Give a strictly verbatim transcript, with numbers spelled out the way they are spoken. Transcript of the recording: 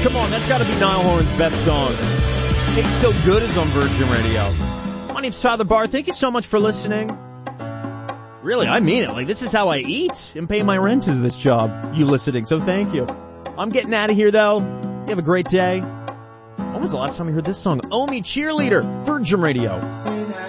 Come on, that's got to be Niall Horan's best song. It's So Good is on Virgin Radio. My name's Tyler Barr. Thank you so much for listening. Really, I mean it. Like, this is how I eat and pay my rent is this job, you listening. So thank you. I'm getting out of here, though. You have a great day. When was the last time you heard this song? Omi Cheerleader, Virgin Radio.